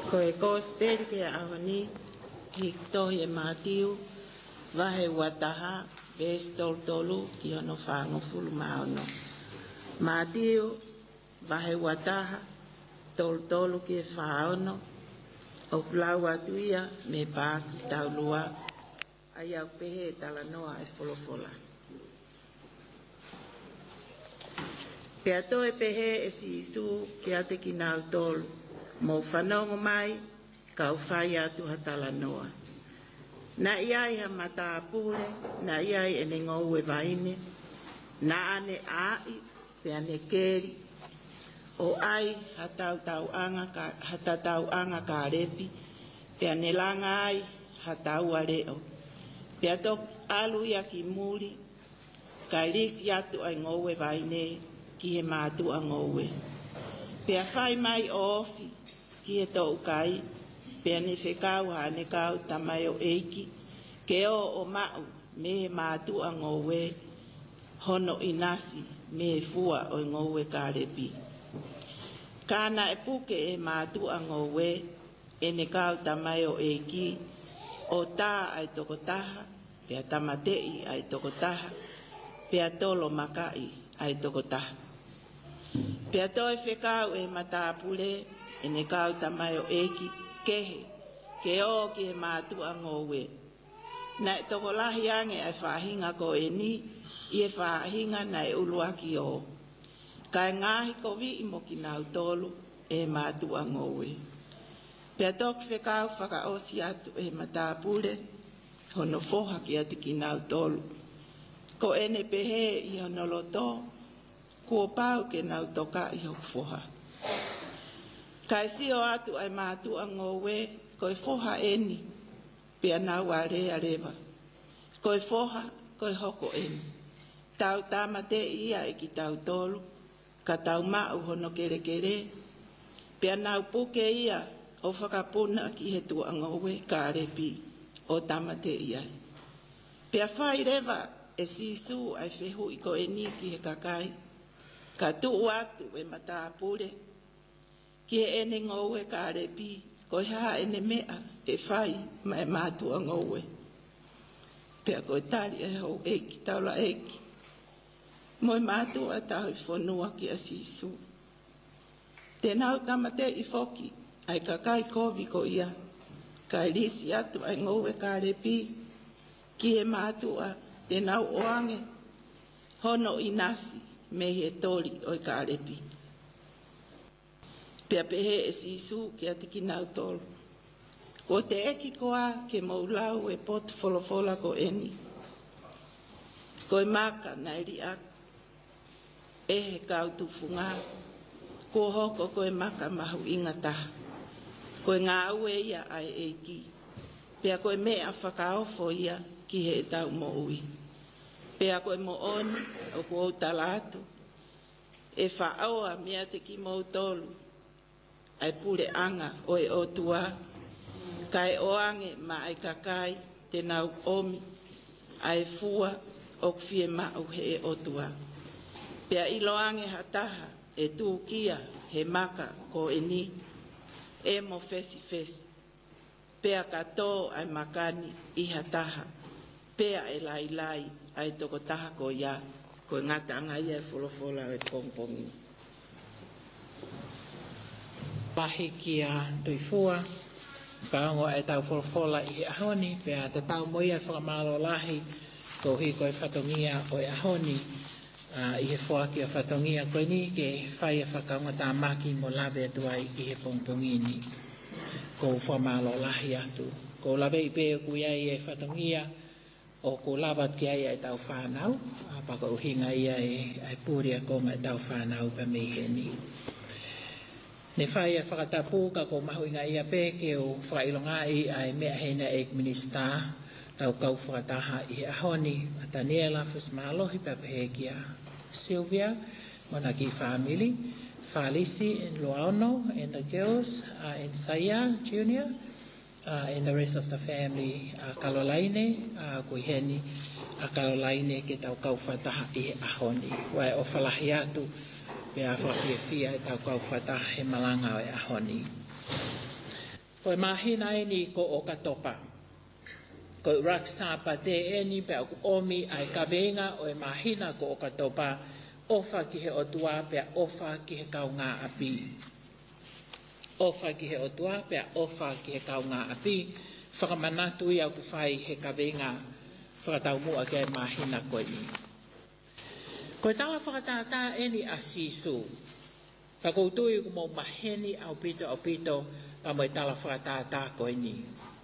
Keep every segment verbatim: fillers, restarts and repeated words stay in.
Ko e gospel ke ahoni ki tohi e Matiu wahe wataha bestol tolu ki ono whango fulu maono. Matiu wahe wataha tol tolu ki e whaono o plau atuia me pāki taulua ai au pehe tala noa e folofola. Pea to e pehe e si isu ki ate ki nau tolu mo whanongo mai ka uwhai atu hatala noa. Na iai ha mata apure, na iai e ne ngou e vaine, na ane ai, pe ane keri, o ai hatau tau anga ka, hatatau anga ka repi, pe ane langa ai hatau areo. Pe atok alu ia ki muri, ka irisi atu ai ngou e vaine, ki he mātu a ngou e. Pe a whai mai o ofi, ki e tō ukai, pe ane whekau ha ane kau tamai o eiki, ke o o mau me he mātu a ngōwe, hono inasi me he fua o ngōwe kārepi. Kāna e puke e mātu a ngōwe, ene kau tamai o eiki, o tā ai tokotaha, pe a tamatei ai tokotaha, pe a tolo makai ai tokotaha. Pe a toi whekau e matapule, ene kau tamai o eiki, kehe, ke o ki he mātu a ngōwe. Na e toko lahi ange ai whahinga ko e ni, i e whahinga na e uluaki o. Ka e ngahi ko vi i mo ki nau tolu e mātu a ngōwe. Pea tok whekau whakaosi atu e matapule, hono foha ki ati ki nau tolu. Ko ene pehe i hono loto, kua pau ke nau toka i hoku foha. Ka e sio atu ai mātu a ngōwe, ko e foha eni, pia nau a rea rewa. Ko e foha, ko e hoko eni. Tau tamate ia e ki tau tolu, ka tau mau hono kere kere, pia nau puke ia o whakapuna ki he tua ngōwe ka repi o tamate ia. Pia whai rewa e sisu ai whehu i ko eni ki he kakai, ka tuu atu e matapure, ki e ene ngōwe ka repi, ko ha ene mea e whai mai mātua ngōwe. Pea ko e tari e hau eiki, taula eiki. Moi mātua tau i whanua ki a sisu. Te nau tamate i whoki, ai kakai kovi ko ia, ka irisi atu ai ngōwe ka repi, ki he mātua te nau oange, hono i nasi me he tori o i ka repi. Pea pehe e sisu ki ati ki nau tolu. O te eki koa ke maulau e pot folofola ko eni. Ko e maka na iri ak. E he kau tufunga. Ko hoko ko e maka mahu ingataha. Ko e ngā ue ia ai eiki. Pea ko e mea whakaofo ia ki he tau mo ui. Pea ko e mo oni o ko o talatu. E whaoa mea te ki mou tolu. Ai pure anga o e o tua, kai oange ma ai kakai te nau omi, ai fua o kwhie mau he e o tua. Pea iloange hataha e tūkia he maka ko e ni, e mo fesi fesi. Pea kato ai makani i hataha, pea e lai lai ai toko taha ko ia, ko ngata anga ia e folofola e pongpongi. Pahi ki a tuifua, whaongo e tau wholofola i ahoni, pea te tau moia whakamalo lahi, ko hi koe whatongia o e ahoni, uh, i he whoa ki a whatongia koe ni, ke whai a whakaunga tā maki mo lawe atuai i he pongpongini, ko whamalo lahi atu. Ko lawe i peo kui ai e whatongia, o ko lawat ki ai e tau whanau, uh, paka uhinga ia e, e pūria konga e tau whanau pa meheni. Ne whai e whakatapu ka ko mahu inga ia pe ke o whakailonga i ai mea heina e minista tau kau whakataha i ahoni a Daniela Fusmalohi papehe ki a Sylvia, mona ki family, Falisi and Luano and the girls uh, and Saya Junior uh, and the rest of the family uh, Kalolaine, uh, kuiheni a Kalolaine ke tau kau whataha i ahoni. Wai o whalahi atu pe a whawhiawhia e tau kau whataha he malanga o e ahoni. Ko mahina e ni ko o katopa. Ko raksa pa te e ni pe omi ai kavenga o e mahina ko o katopa ofa ki he otua pe ofa ki he kaunga api. Ofa ki he otua pe ofa ki he kaunga api. Whakamanatu i au kuwhai he kavenga whakatau mua ke mahina koe ni. Ko tawa whakatata e ni asisu. Ka koutui ko mo maheni au pito au pito pa mo tala whakatata koe ni.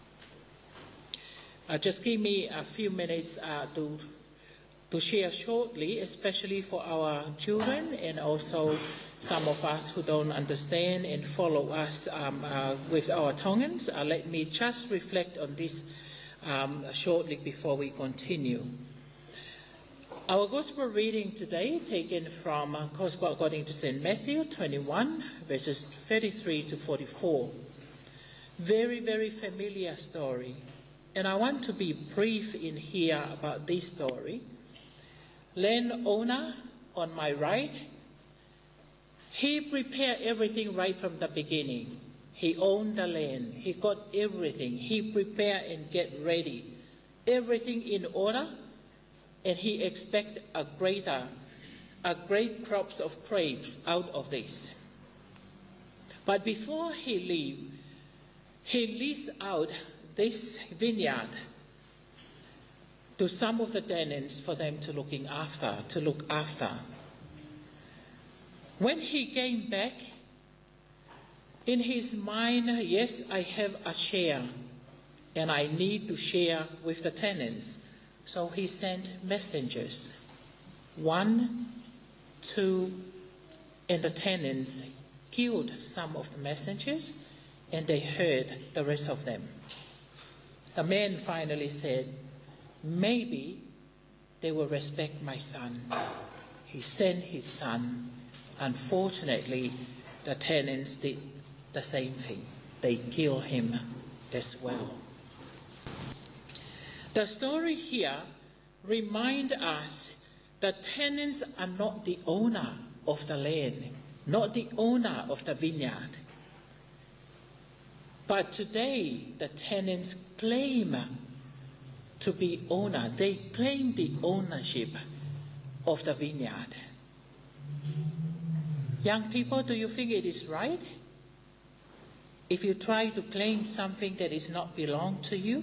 Uh, just give me a few minutes uh, to, to share shortly, especially for our children and also some of us who don't understand and follow us um, uh, with our Tongans. Uh, let me just reflect on this um, shortly before we continue. Our Gospel reading today taken from uh, Gospel according to Saint Matthew twenty-one, verses thirty-three to forty-four. Very, very familiar story. And I want to be brief in here about this story. Land owner on my right, he prepared everything right from the beginning. He owned the land. He got everything. He prepared and get ready. Everything in order. And he expected a greater, a great crops of grapes out of this. But before he leave, he leased out this vineyard to some of the tenants for them to looking after, to look after. When he came back, in his mind, yes, I have a share, and I need to share with the tenants. So he sent messengers, one, two, and the tenants killed some of the messengers, and they heard the rest of them. The man finally said, maybe they will respect my son. He sent his son. Unfortunately, the tenants did the same thing. They killed him as well. The story here reminds us that tenants are not the owner of the land, not the owner of the vineyard. But today, the tenants claim to be owner. They claim the ownership of the vineyard. Young people, do you think it is right? If you try to claim something that is not belong to you?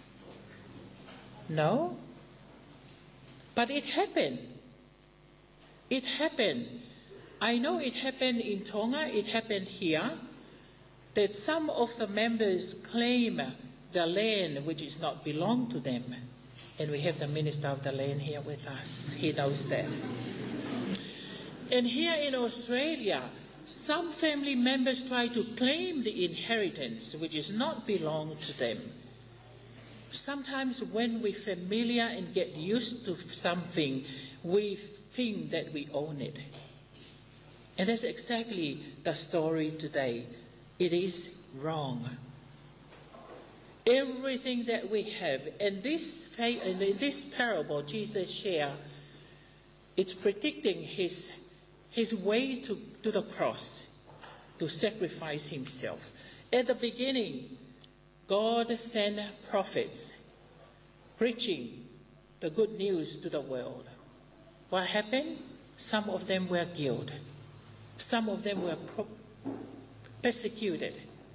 No? But it happened. It happened. I know it happened in Tonga, it happened here, that some of the members claim the land which is not belong to them. And we have the Minister of the Land here with us. He knows that. And here in Australia, some family members try to claim the inheritance which is not belong to them. Sometimes when we're familiar and get used to something, we think that we own it. And that's exactly the story today. It is wrong. Everything that we have, and this, in this parable Jesus shared, it's predicting his, his way to, to the cross, to sacrifice himself. At the beginning, God sent prophets preaching the good news to the world. What happened? Some of them were killed. Some of them were pro persecuted.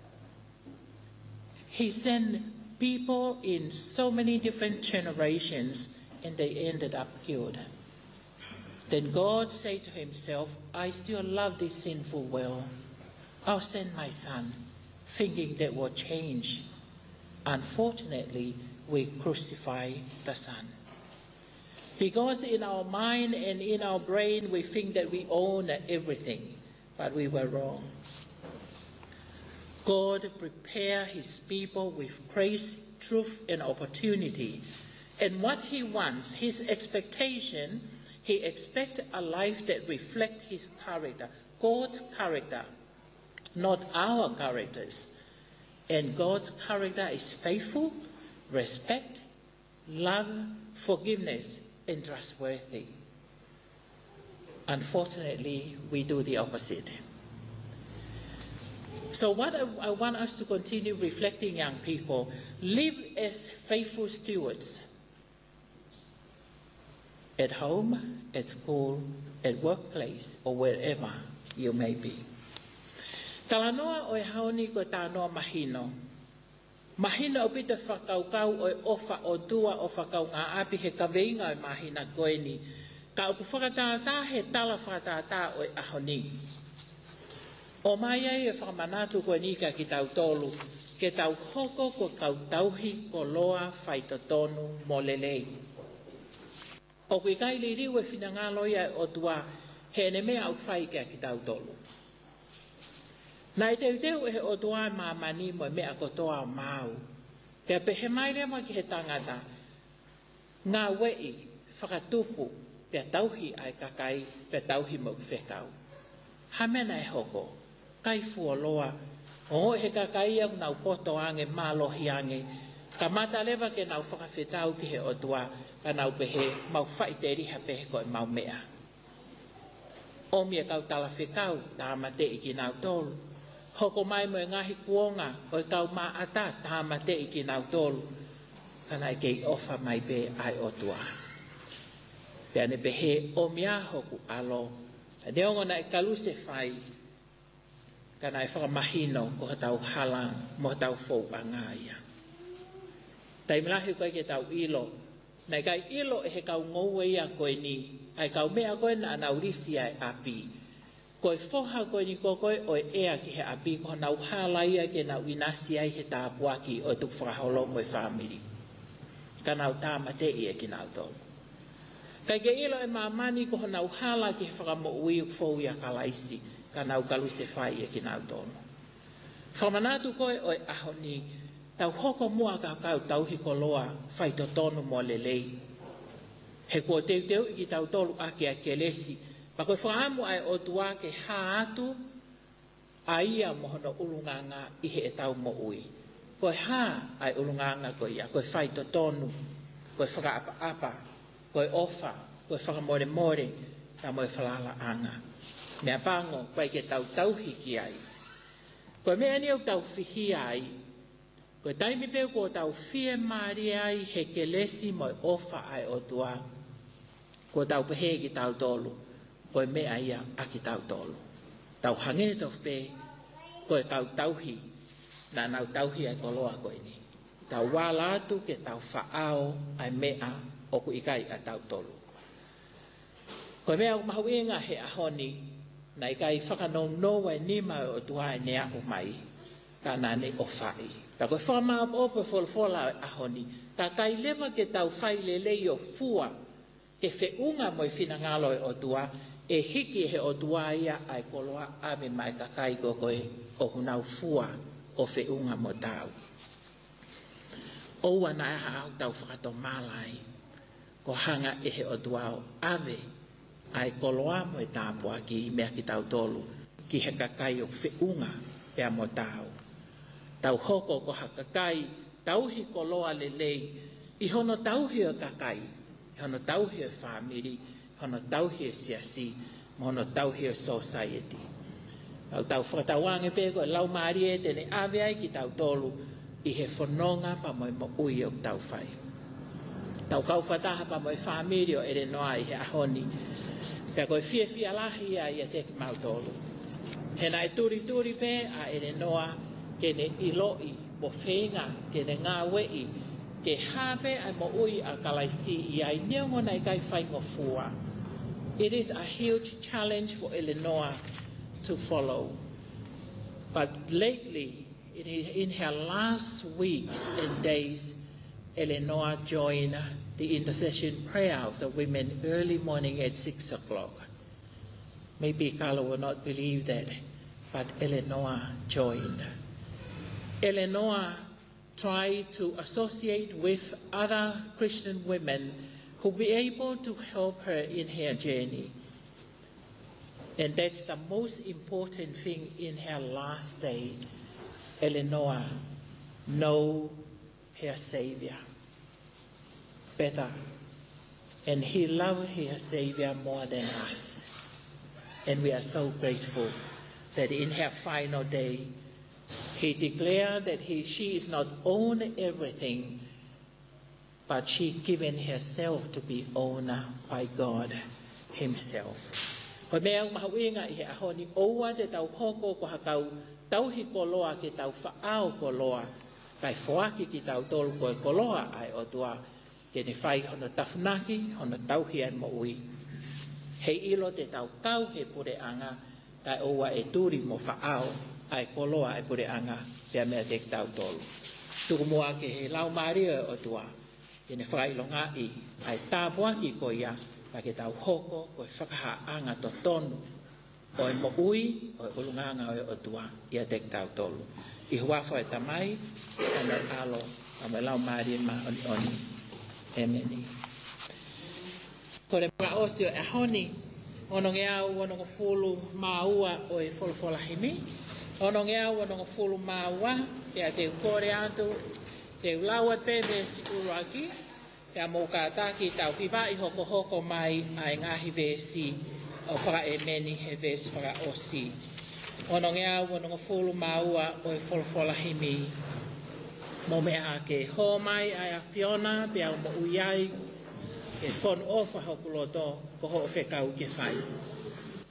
He sent people in so many different generations, and they ended up killed. Then God said to himself, I still love this sinful world. I'll send my son, thinking that will change. Unfortunately, we crucify the son. Because in our mind and in our brain, we think that we own everything, but we were wrong. God prepared his people with grace, truth, and opportunity. And what he wants, his expectation, he expects a life that reflects his character, God's character, not our characters. And God's character is faithful, respect, love, forgiveness, and trustworthy. Unfortunately, we do the opposite. So what I, I want us to continue reflecting, young people, live as faithful stewards at home, at school, at workplace, or wherever you may be. Talanoa o e haoni ko tānoa mahino. Mahina o pita whakaukau o e ofa o tua o whakau ngā api he kaweinga o mahina koeni. Ka uku whakatātā he tala whakatātā o e ahoni. O mai ai e whakamanatu koeni ka ki tau tolu, ke tau hoko ko kau tauhi ko loa whaitotonu mo lelei. O kui kai li riu e whinangaloia o tua he ene mea au whai kia ki tau tolu. Nā i teu teu e he o tua mā mani mo mea kotoa o māu. Pea pehe mai rema ki he tangata, ngā wei whakatupu pea tauhi ai kakai pea tauhi mo whekau. Hamena e hoko, kai fuoloa, o he kakai au nau poto ange mālohi ange, ka mata lewa ke nau whakawhetau ki he o tua, ka nau pehe mau whaiteri ha pehe koe mau mea. O mia kau tala whekau, tā mate i ki nau tolu. Hoko mai mo e ngahi kuonga o e kau mā ata tāma te i ki nau tolu. Kana i kei ofa mai pe ai o tua. Pea ne pehe o mia hoku alo. A neongo na e kaluse whai. Kana e whakamahino ko tau halang mo tau fau a ngāia. Tai milahi koe ke tau ilo. Nei kai ilo e he kau ngou ia koe ni. Ai kau mea koe na anaurisi ai api. Koe foha koe ni koe o e ea ki he api ko nau halaia ke nau inasi ai he tāpuaki o tuk whakaholo mo e whamiri. Ka nau tāmate i e ki nau tolu. Kai ke ilo e mamani ko nau hala ki he whakamo ui uk fau ia kalaisi ka nau kalu se whai e ki nau tolu. Whamanatu koe o e ahoni tau hoko mua ka kau tauhi ko loa whaito tonu mo lelei. He kua teu teu i ki tau tolu ake a kelesi. Pa koe whaamu ai o tua ke hātu a ia mohono ulunganga i he e tau mo ui. Koe hā ai ulunganga koe ia, koe whaito tonu, koe whakaapa apa, koe ofa, koe whakamore more, ka moe whalala anga. Mea pango, koe ke tau tauhi ki ai. Koe mea ni au tau whihi ai, koe taimi peo ko tau whie maari ai he ke lesi moe ofa ai o tua, ko tau pehe ki tau tolu. Koe mea ia a ki tau tolu. Tau hange tof pe, koe kau tauhi, na nau tauhi ai koloa koe ni. Tau wālatu ke tau whaao ai mea o ku ikai a tau tolu. Koe mea o mahuinga he ahoni, na ikai whakanong noa e nima o tuai nea o mai, ka nane o whai. Ka koe whamau ope folfola ahoni, ka kai lewa ke tau whai lelei o fua, ke whiunga mo i whinangalo o tua, e hiki he o tua ia ai koloa ame mai kakai ko koe o hunau fua o whiunga mo tau. Oua na e hao tau whakato malai, ko hanga e he o tua o ave ai koloa mo e tāpua ki mea ki tau tolu, ki he kakai o whiunga pea mo tau. Tau hoko ko ha kakai, tauhi koloa lelei, i hono tauhi o kakai, i hono tauhi o whamiri, hono tauhi e siasi, hono tauhi e society. Tau tau whakatawange pēko e lau maari e tene ave ai ki tau tolu i he whanonga pa moi mo ui o tau whai. Tau kau whataha pa moi whamiri o ere noa i he ahoni. Pea koe fia fia lahi a i a teki mau tolu. He nai turi turi pē a ere noa ke ne iloi mo whenga ke ne ngā wei ke hape ai mo ui a kalaisi i ai neongo nei kai whai mo fua. It is a huge challenge for Eleanor to follow. But lately, in her last weeks and days, Eleanor joined the intercession prayer of the women early morning at six o'clock. Maybe Carla will not believe that, but Eleanor joined. Eleanor tried to associate with other Christian women who will be able to help her in her journey. And that's the most important thing in her last day. Eleanor know her Savior better. And he loved her Savior more than us. And we are so grateful that in her final day, He declared that he, she is not own everything, but she given herself to be owned by God himself. Ko mea mahuinga i ahoni oua te tau hoko ko hakau tau hi koloa ke tau whaao koloa kai whoaki ki tau tolu koe koloa ai o tua ke ne whai hono tawhnaki hono tau hian mo ui. Hei ilo te tau kau he pure anga kai oua e turi mo whaao ai koloa ai pure anga pia mea te tau tolu. Tuku mua ke he lau maria o tua ke ne whai longa i ai tāpua ki ko ia pa ke tau hoko ko e whakaha anga to tonu o e mo ui o e ulunganga o e o tua ia te tau tolu. I huafo e tamai ana alo a me lau maria ma oni oni emeni. Ko le mga osio e honi ono nge au ono nge fulu maua o e folofola himi ono nge au ono nge fulu maua ia te ukore atu te ulaua pepe si uruaki te a moukataki tau piwa i hoko hoko mai ai ngahi vesi o whaka e meni he vesi whaka osi. Ono nge au ono nge fulu maua o e folofola himi mo mea ke ho mai ai a Fiona pe au mo uyai e fon ofa hokuloto ko ho fe kau ke fai.